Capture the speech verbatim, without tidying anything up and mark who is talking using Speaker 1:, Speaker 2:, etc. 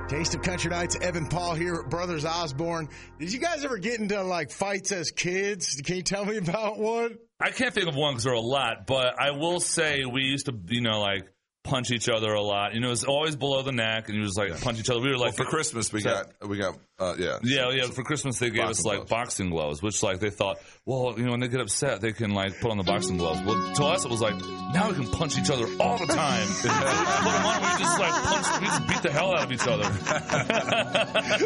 Speaker 1: Taste of Country Nights, Evan Paul here at Brothers Osborne. Did you guys ever get into, like, fights as kids? Can you tell me about one?
Speaker 2: I can't think of one because there are a lot, but I will say we used to, you know, like, punch each other a lot. You know, it was always below the neck, and you just, like, yeah. punch each other. We were like...
Speaker 3: Well, for Christmas, we got, we got, uh, yeah.
Speaker 2: Yeah, yeah, for Christmas, they gave us, like, gloves. boxing gloves, which, like, they thought, well, you know, when they get upset, they can, like, put on the boxing gloves. Well, to us, it was like, now we can punch each other all the time. Put them on, we just, like, punch, we just beat the hell out of each other.